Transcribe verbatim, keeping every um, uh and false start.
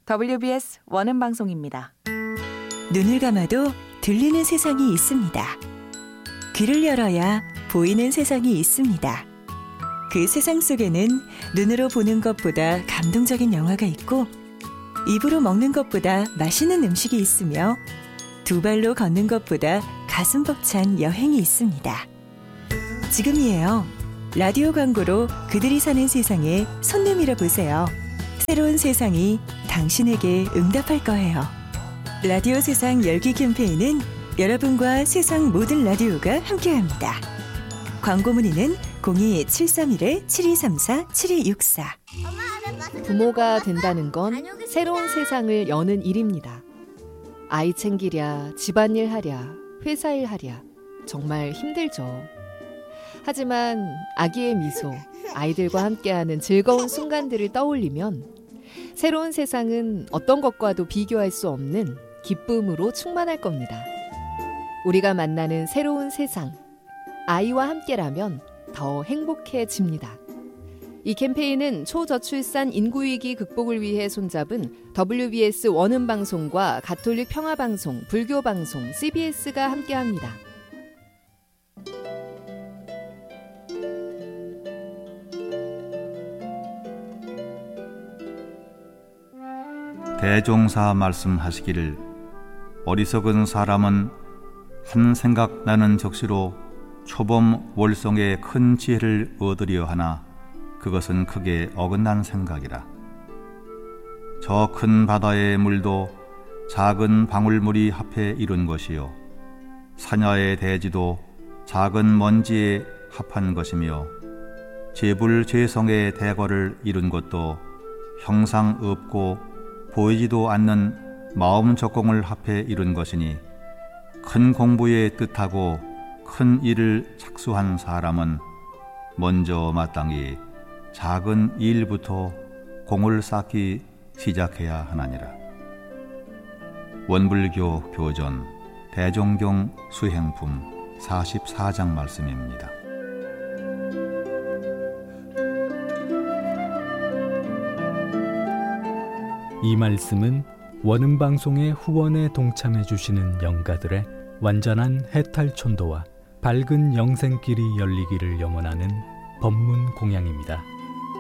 더블유비에스 원음 방송입니다. 눈을 감아도 들리는 세상이 있습니다. 귀를 열어야 보이는 세상이 있습니다. 그 세상 속에는 눈으로 보는 것보다 감동적인 영화가 있고 입으로 먹는 것보다 맛있는 음식이 있으며 두 발로 걷는 것보다 가슴 벅찬 여행이 있습니다. 지금이에요. 라디오 광고로 그들이 사는 세상에 손 내밀어 보세요. 새로운 세상이 당신에게 응답할 거예요. 라디오 세상 열기 캠페인은 여러분과 세상 모든 라디오가 함께합니다. 광고 문의는 공이 칠삼일 칠이삼사 칠이육사. 부모가 된다는 건 새로운 세상을 여는 일입니다. 아이 챙기랴, 집안일 하랴, 회사일 하랴 정말 힘들죠. 하지만 아기의 미소, 아이들과 함께하는 즐거운 순간들을 떠올리면 새로운 세상은 어떤 것과도 비교할 수 없는 기쁨으로 충만할 겁니다. 우리가 만나는 새로운 세상, 아이와 함께라면 더 행복해집니다. 이 캠페인은 초저출산 인구위기 극복을 위해 손잡은 더블유비에스 원음방송과 가톨릭 평화방송, 불교방송, 씨비에스가 함께합니다. 대종사 말씀하시기를 어리석은 사람은 한 생각나는 적시로 초범 월성의 큰 지혜를 얻으려 하나 그것은 크게 어긋난 생각이라. 저 큰 바다의 물도 작은 방울물이 합해 이룬 것이요 산야의 대지도 작은 먼지에 합한 것이며 재불재성의 대거를 이룬 것도 형상 없고 보이지도 않는 마음 적공을 합해 이룬 것이니 큰 공부에 뜻하고 큰 일을 착수한 사람은 먼저 마땅히 작은 일부터 공을 쌓기 시작해야 하나니라. 원불교 교전 대종경 수행품 사십사 장 말씀입니다. 이 말씀은 원음방송의 후원에 동참해 주시는 영가들의 완전한 해탈촌도와 밝은 영생길이 열리기를 염원하는 법문 공양입니다.